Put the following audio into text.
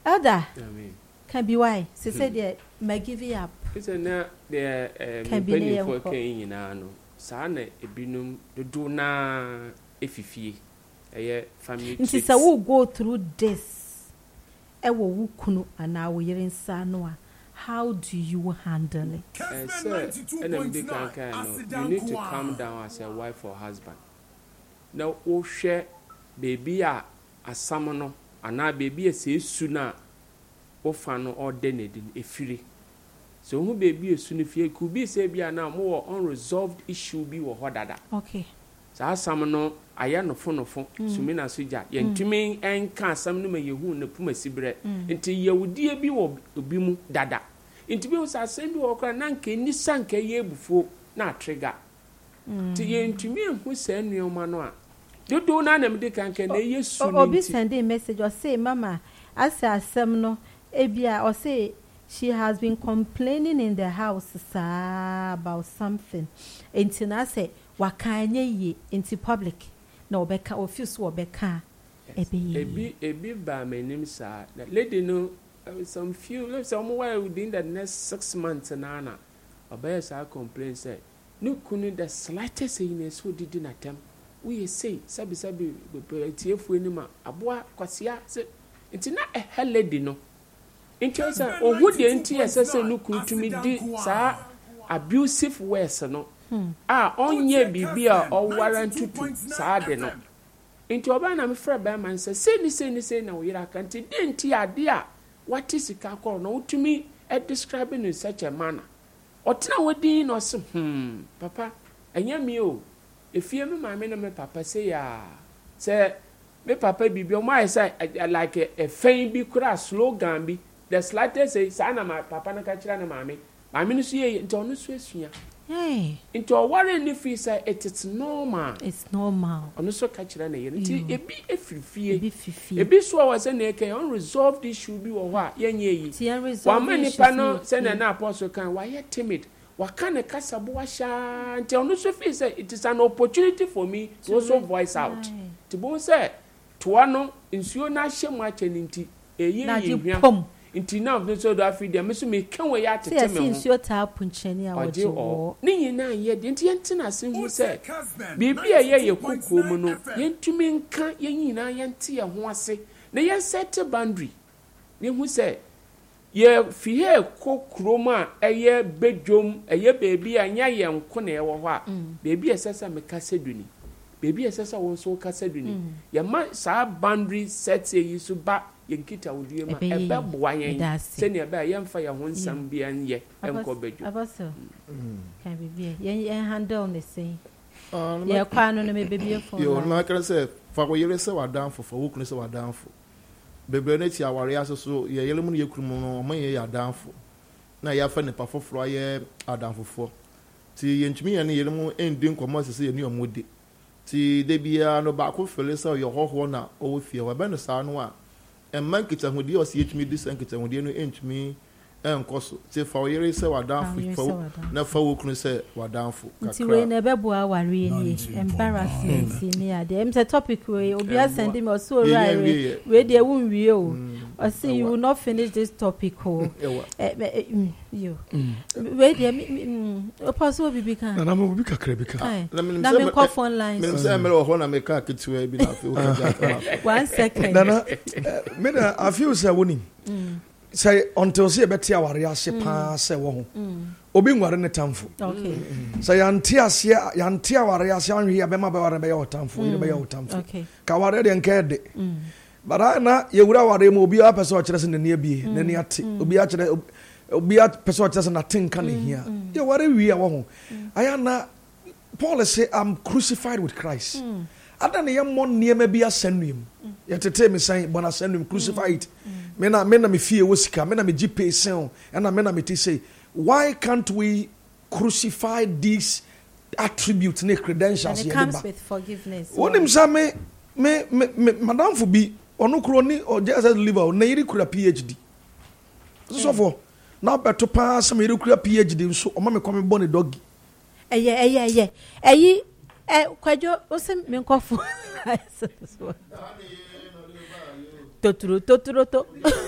Elder, can be why. She said, "Yeah, may give you up." It's a na the can be for Kane no. Sana ebinum do na efifie. Eye family. It is a will go through this. Ewo wukunu ana wo yere nsa no a. How do you handle it? Sir, you need to calm down as a wife or husband. Now, oh share baby a samono, and now baby a say sooner or fano or dened a free. So, who baby a soon if you could be say be now more unresolved issue be or what other. Okay. So, I samono, I am no phone of phone, Sumina Suja, yen to me and can't some no you who no puma sibre until you would dear be or bimu dada. Into be was a same walker nanke ni sank a year before na trigger. To yen to me who send me on manoa. You do none of the can ye soon. Or be sending a message or say, Mamma, I say a semino, Abia, or say she has been complaining in the house about something. Until I say, what can ye into public? No, Becca or few swore Becca. A be by my name, sir. That lady know some few, somewhere within the next 6 months, and Anna. A bear, I complain, said, no, couldn't the slightest illness who didn't attempt. We say, Sabi, TF Winima, Abua, Quasia, said, it's not a hell lady, no. Interest, or would the NTSS look to me, sir, abusive words, no. On ye be or warrant to sad, no. Into a ban, I'm afraid, Bam, says, say, now, we are can't didn't dear. What is it called? No, to me, at describing in such a manner. Or now, what do you know, Papa, and young me, if you my man, Papa say, say, me Papa be my side, like a faint be crass, slow gamby, the slightest say, Sana, my Papa, and Catchana, mammy, my ministry into no Swiss. Hey, into a warren if he say it's normal. It's normal. On so catch an it be a free a be so was an unresolved issue be or what, ye. One many panel send an apostle can why you're timid. What can a casaboasha until no so say it is an opportunity for me to also voice out. To both say, Tuano, in Siona Shematch and inti a year. Inti now no so that feed them so me can we at tell me your tap punchenia or ni na ye didn't yentina sin who said bibi a ye kuku mu no yentumi nka ye nyina yente ho ase na ye set boundary ni who said ye fie kokroma eye bedwom eye baby anya ye nko na ye wo ho a baby esesa me kaseduni baby esesa won so kaseduni ye ma sa boundary set ye so ba yenkita wudie ma ebe boa yen se ne ebe yemfa ya ho nsam bia nye enko bedu abaso kan bibie yen handle ne sei ye kwa no me bibie fo yo na kan se fa ko yere se wadan fo wo kunu se wadan fo bebre na ti aware asoso ye yele mu ne yekuru no ma ye yadan fo na ya fa ne pa foforo ye adan fofo ti yentumi ye ne yele mu endi nkomo sese ye ne omode ti de bia no ba ko fele se ye hoho na o fie wa be no sa no a man kita hudi o si etumi dis nkita hudi no entumi enkoso se fa oyere se wadanfo fa na fa wokunu se wadanfo kakra nti we na bebo aware ni embarrassment ni ade em say topic we obi send me so right we dey won wie o I see you will not finish this topic o you we dey opaso bibi kan na mo bibi kakra bi kan na me call phone lines me say me ho na me ka kitwe bi na fe o ka 1 second na me da I feel say woni say until say beti aware ase pa say wo ho obi nware ne tamfo okay say yanti aware ase anhwe abema be ware be yo tamfo ire be yo tamfo ka ware de nkede bara na ye wura ware mo obi apese o kire se ne bie ne ne ate obi a kire obi apese o kire se na tinka ne hia ye ware wi a wo ho aya na Paul say I'm crucified with Christ adane ye mon niema bi asannuem ye tete me san bona asannuem crucified me na me fie wosika me na me gipe sen and me na me ti say why can't we crucify these attributes ne credentials and it comes with forgiveness wonim sa me madam for bi onu kro ni o just liver na yiri kura PhD so for na beto pa some yiri kura PhD so o ma me come born doggy eyi kwajo o se me nkofo toturo